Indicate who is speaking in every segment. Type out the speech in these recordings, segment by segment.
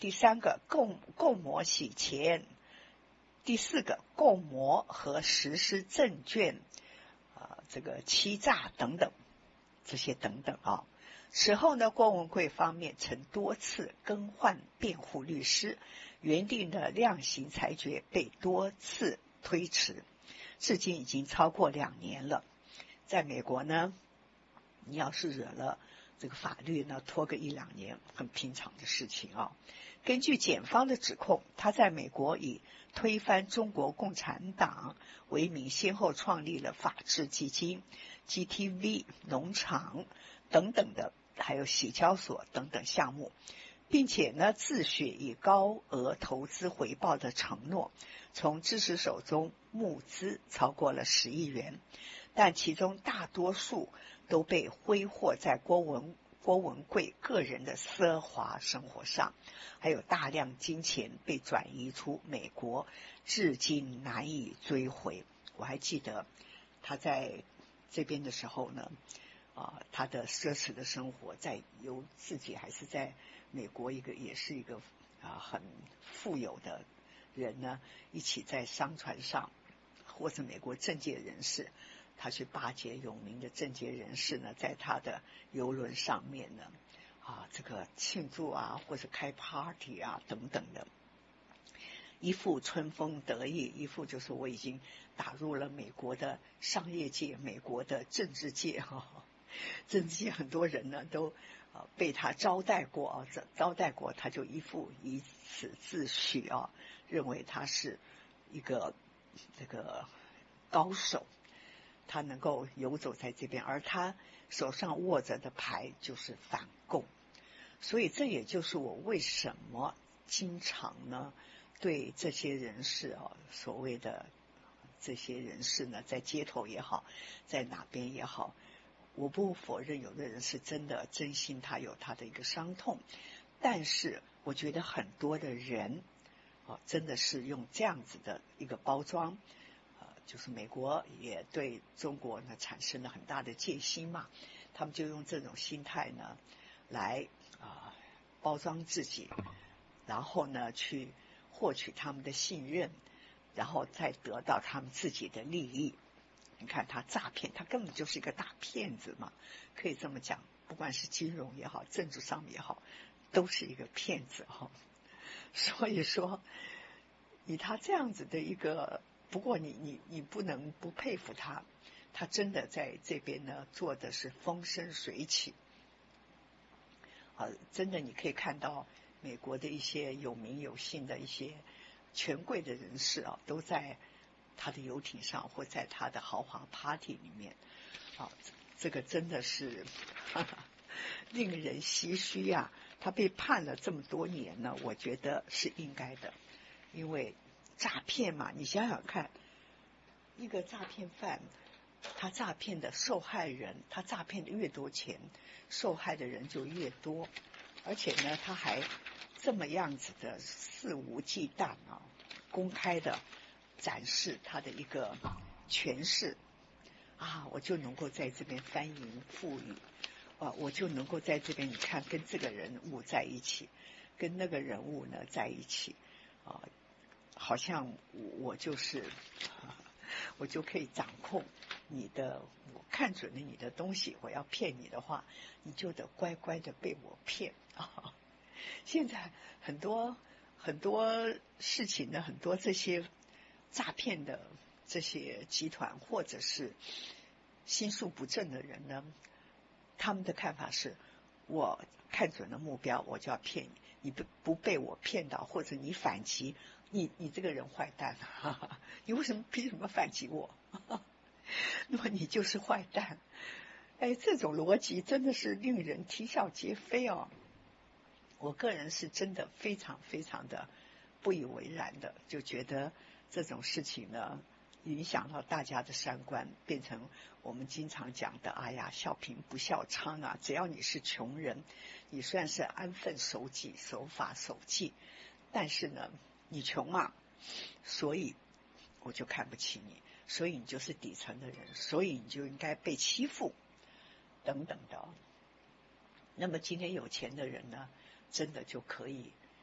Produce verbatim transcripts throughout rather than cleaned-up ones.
Speaker 1: 第三个共共谋洗钱，第四个共谋和实施证券啊、呃、这个欺诈等等，这些等等啊。此后呢，郭文贵方面曾多次更换辩护律师，原定的量刑裁决被多次推迟，至今已经超过两年了。在美国呢，你要是惹了这个法律呢，拖个一两年很平常的事情啊。根据检方的指控，他在美国以推翻中国共产党为名，先后创立了法治基金、G T V 农场等等的，还有洗交所等等项目，并且呢自诩以高额投资回报的承诺，从支持手中募资超过了十亿元，但其中大多数都被挥霍在郭文郭文贵个人的奢华生活上，还有大量金钱被转移出美国，至今难以追回。我还记得他在这边的时候呢，啊，他的奢侈的生活，在由自己还是在美国一个也是一个啊很富有的人呢，一起在商船上，或者美国政界人士，他去巴结有名的政界人士呢，在他的邮轮上面呢，啊，这个庆祝啊，或者开 party 啊等等的，一副春风得意，一副就是我已经打入了美国的商业界、美国的政治界哈、哦，政治界很多人呢都呃被他招待过啊，招待过，他就一副以此自诩啊，认为他是一个这个高手。他能够游走在这边，而他手上握着的牌就是反共，所以这也就是我为什么经常呢对这些人士啊，所谓的这些人士呢，在街头也好，在哪边也好，我不否认有的人是真的真心他有他的一个伤痛，但是我觉得很多的人啊，真的是用这样子的一个包装。就是美国也对中国呢产生了很大的戒心嘛，他们就用这种心态呢来啊、呃、包装自己，然后呢去获取他们的信任，然后再得到他们自己的利益。你看他诈骗，他根本就是一个大骗子嘛，可以这么讲，不管是金融也好，政治上也好，都是一个骗子哈、哦。所以说，以他这样子的一个。不过你你你不能不佩服他，他真的在这边呢做的是风生水起，啊，真的你可以看到美国的一些有名有姓的一些权贵的人士啊，都在他的游艇上或在他的豪华 party 里面，啊，这个真的是哈哈令人唏嘘呀、啊。他被判了这么多年呢，我觉得是应该的，因为。诈骗嘛，你想想看，一个诈骗犯，他诈骗的受害人，他诈骗的越多钱，受害的人就越多，而且呢，他还这么样子的肆无忌惮啊，公开的展示他的一个权势啊，我就能够在这边翻云覆雨啊，我就能够在这边，你看跟这个人物在一起，跟那个人物呢在一起啊。好像我就是我就可以掌控你的，我看准了你的东西，我要骗你的话，你就得乖乖的被我骗啊！现在很多很多事情呢，很多这些诈骗的这些集团或者是心术不正的人呢，他们的看法是，我看准了目标，我就要骗你，你不不被我骗到，或者你反击。你你这个人坏蛋，哈哈，你为什么凭什么反击我？那么你就是坏蛋。哎，这种逻辑真的是令人啼笑皆非哦。我个人是真的非常非常的不以为然的，就觉得这种事情呢，影响到大家的三观，变成我们经常讲的，哎呀，笑贫不笑娼啊！只要你是穷人，你虽然是安分守己、守法守纪，但是呢。你穷啊，所以我就看不起你，所以你就是底层的人，所以你就应该被欺负，等等的。那么今天有钱的人呢，真的就可以啊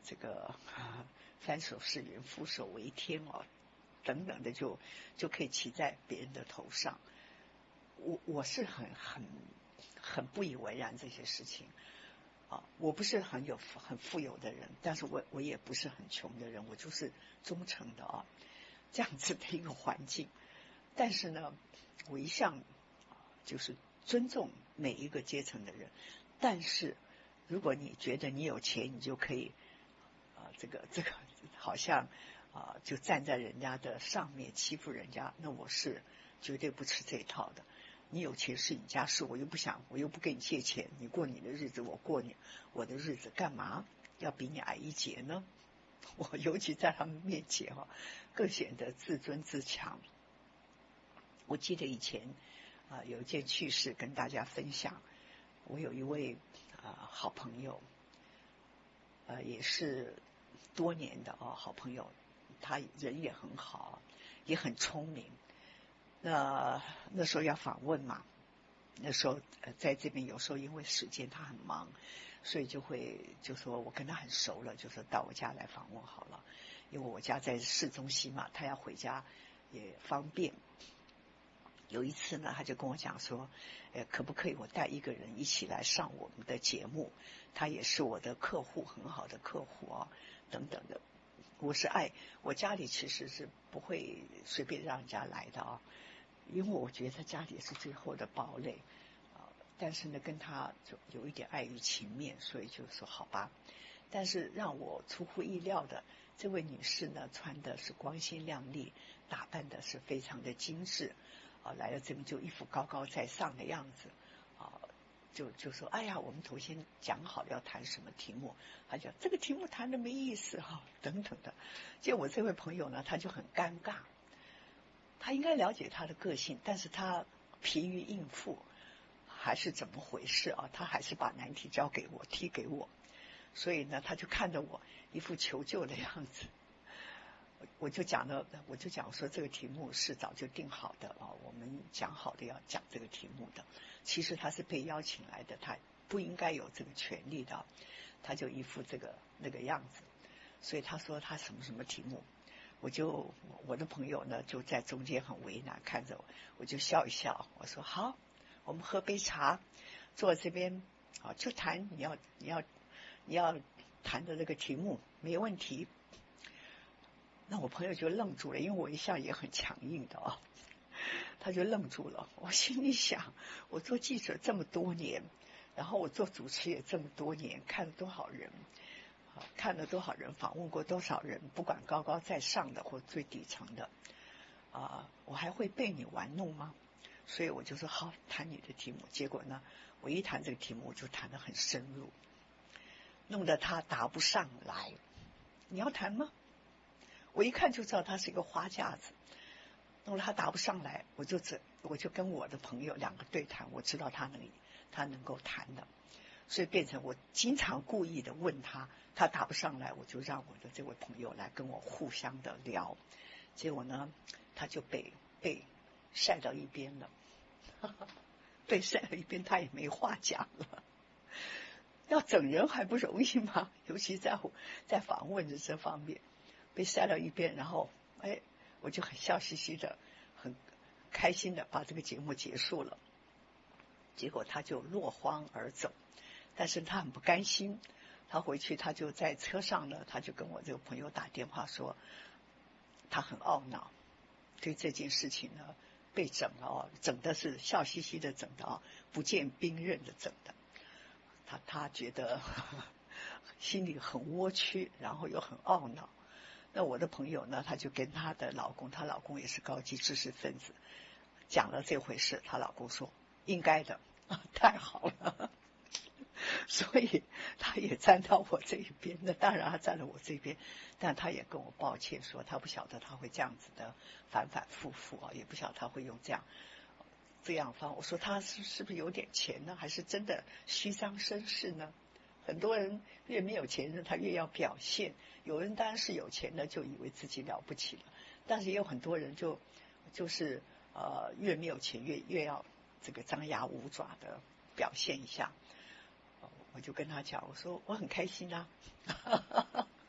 Speaker 1: 这个翻手是云，覆手为天哦，等等的就就可以骑在别人的头上。我我是很很很不以为然这些事情啊，我不是很有很富有的人，但是我我也不是很穷的人，我就是中层的啊，这样子的一个环境。但是呢，我一向就是尊重每一个阶层的人，但是如果你觉得你有钱，你就可以啊、呃，这个这个好像啊、呃，就站在人家的上面欺负人家，那我是绝对不吃这一套的。你有钱是你家事，我又不想，我又不跟你借钱，你过你的日子，我过你我的日子，干嘛要比你矮一截呢？我尤其在他们面前哈、啊，更显得自尊自强。我记得以前啊、呃、有一件趣事跟大家分享，我有一位啊、呃、好朋友，呃也是多年的哦好朋友，他人也很好，也很聪明。那那时候要访问嘛，那时候呃在这边有时候因为时间他很忙，所以就会就说我跟他很熟了，就说到我家来访问好了，因为我家在市中心嘛，他要回家也方便。有一次呢，他就跟我讲说，呃，可不可以我带一个人一起来上我们的节目？他也是我的客户，很好的客户啊，等等的。我是爱我家里其实是不会随便让人家来的啊，因为我觉得他家里是最后的堡垒啊。但是呢，跟他就有一点碍于情面，所以就说好吧。但是让我出乎意料的，这位女士呢，穿的是光鲜亮丽，打扮的是非常的精致。啊，来了这边就一副高高在上的样子，啊，就就说，哎呀，我们头先讲好了要谈什么题目，他讲这个题目谈的没意思哈、啊，等等的。结果我这位朋友呢，他就很尴尬，他应该了解他的个性，但是他疲于应付，还是怎么回事啊？他还是把难题交给我，踢给我，所以呢，他就看着我一副求救的样子。我就讲了，我就讲说这个题目是早就定好的啊，我们讲好的要讲这个题目的。其实他是被邀请来的，他不应该有这个权利的，他就一副这个那个样子。所以他说他什么什么题目，我就我的朋友呢就在中间很为难，看着我，我就笑一笑，我说好，我们喝杯茶，坐这边啊，就谈你要你要你要谈的这个题目，没问题。那我朋友就愣住了，因为我一向也很强硬的啊，他就愣住了。我心里想，我做记者这么多年，然后我做主持也这么多年，看了多少人，看了多少人，访问过多少人，不管高高在上的或最底层的，啊，我还会被你玩弄吗？所以我就说好，谈你的题目。结果呢，我一谈这个题目，我就谈得很深入，弄得他答不上来。你要谈吗？我一看就知道他是一个花架子，弄得他答不上来，我就这我就跟我的朋友两个对谈，我知道他能他能够谈的，所以变成我经常故意的问他，他答不上来，我就让我的这位朋友来跟我互相的聊，结果呢，他就被被晒到一边了，被晒到一边，他也没话讲了。要整人还不容易吗？尤其在在访问的这方面。被塞到一边，然后哎，我就很笑嘻嘻的，很开心的把这个节目结束了。结果他就落荒而走，但是他很不甘心，他回去他就在车上呢，他就跟我这个朋友打电话说，他很懊恼，对这件事情呢被整了哦，整的是笑嘻嘻的整的啊，不见兵刃的整的，他他觉得呵呵心里很窝屈，然后又很懊恼。那我的朋友呢，她就跟她的老公，她老公也是高级知识分子，讲了这回事，她老公说应该的，太好了，所以他也站到我这一边。那当然他站了我这边，但他也跟我抱歉说，他不晓得他会这样子的反反复复啊，也不晓得他会用这样这样方。我说他是是不是有点钱呢，还是真的虚张声势呢？很多人越没有钱人，他越要表现。有人当然是有钱的，就以为自己了不起了，但是也有很多人就就是呃越没有钱越越要这个张牙舞爪的表现一下。我就跟他讲，我说我很开心啊，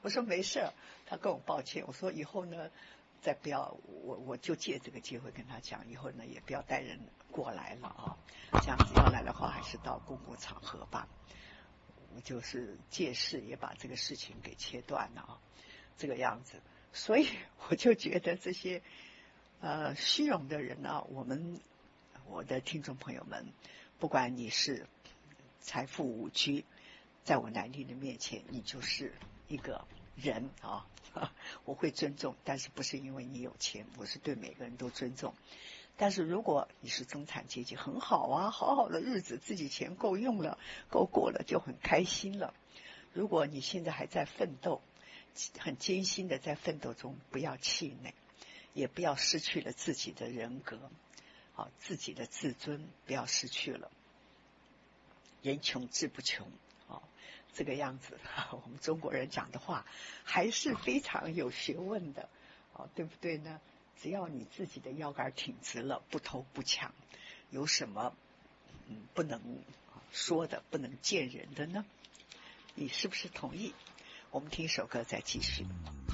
Speaker 1: 我说没事，他跟我抱歉，我说以后呢，再不要，我我就借这个机会跟他讲，以后呢也不要带人过来了啊，这样子要来的话还是到公共场合吧。我就是借势也把这个事情给切断了啊，这个样子，所以我就觉得这些呃虚荣的人呢，我们我的听众朋友们，不管你是财富无居，在我南俪的面前，你就是一个人啊，我会尊重，但是不是因为你有钱，我是对每个人都尊重。但是如果你是中产阶级，很好啊，好好的日子自己钱够用了，够过了，就很开心了。如果你现在还在奋斗，很艰辛的在奋斗中，不要气馁，也不要失去了自己的人格，好，自己的自尊不要失去了。人穷志不穷，哦，这个样子，我们中国人讲的话还是非常有学问的，哦，对不对呢？只要你自己的腰杆挺直了，不偷不抢，有什么嗯不能说的、不能见人的呢？你是不是同意？我们听一首歌再继续。